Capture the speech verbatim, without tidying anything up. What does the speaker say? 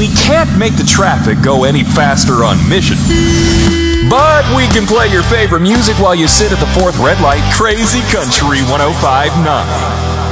We can't make the traffic go any faster on Mission. But we can play your favorite music while you sit at the fourth red light. Crazy Country one oh five point nine.